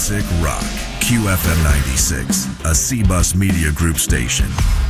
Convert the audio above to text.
Classic Rock. QFM 96, a C-Bus Media Group station.